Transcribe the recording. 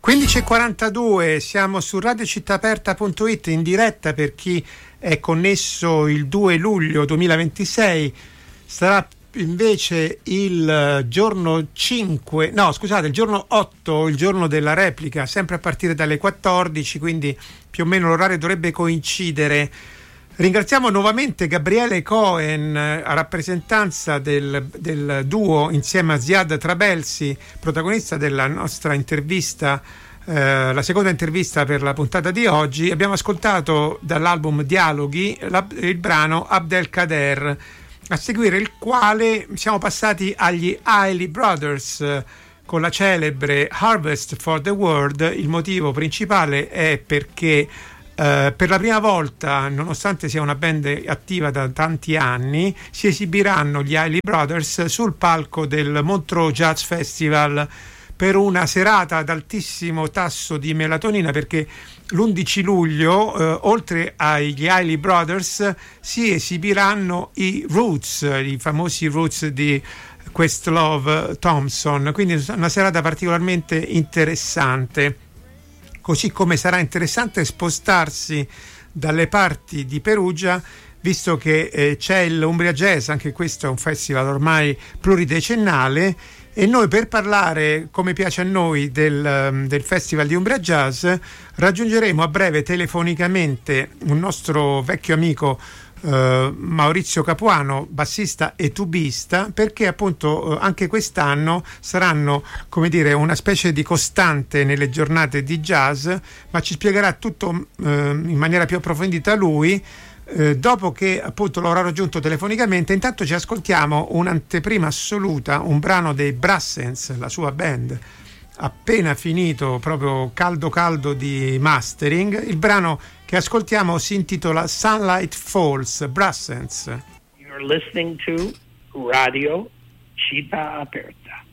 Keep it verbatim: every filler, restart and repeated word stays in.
quindici e quarantadue, siamo su radio città aperta punto it in diretta per chi è connesso il due luglio duemilaventisei. Sarà invece il giorno cinque, no scusate, il giorno otto, il giorno della replica, sempre a partire dalle quattordici, quindi più o meno l'orario dovrebbe coincidere. Ringraziamo nuovamente Gabriele Cohen a rappresentanza del, del duo insieme a Ziad Trabelsi, protagonista della nostra intervista, eh, la seconda intervista per la puntata di oggi. Abbiamo ascoltato dall'album Dialoghi la, il brano Abdelkader, a seguire il quale siamo passati agli Isley Brothers con la celebre Harvest for the World. Il motivo principale è perché Uh, per la prima volta, nonostante sia una band attiva da tanti anni, si esibiranno gli Isley Brothers sul palco del Montreux Jazz Festival per una serata ad altissimo tasso di melatonina, perché l'undici luglio, uh, oltre agli Isley Brothers, si esibiranno i Roots, i famosi Roots di Questlove Thompson, quindi una serata particolarmente interessante. Così come sarà interessante spostarsi dalle parti di Perugia, visto che eh, c'è l'Umbria Jazz, anche questo è un festival ormai pluridecennale, e noi, per parlare come piace a noi del, del Festival di Umbria Jazz, raggiungeremo a breve telefonicamente un nostro vecchio amico, Uh, Maurizio Capuano, bassista e tubista, perché appunto uh, anche quest'anno saranno, come dire, una specie di costante nelle giornate di jazz, ma ci spiegherà tutto uh, in maniera più approfondita lui, uh, dopo che appunto lo avrà raggiunto telefonicamente. Intanto ci ascoltiamo un'anteprima assoluta, un brano dei Brassens, la sua band appena finito, proprio caldo caldo di mastering. Il brano che ascoltiamo si intitola Sunlight Falls, Brassens. You're listening to Radio Città Aperta.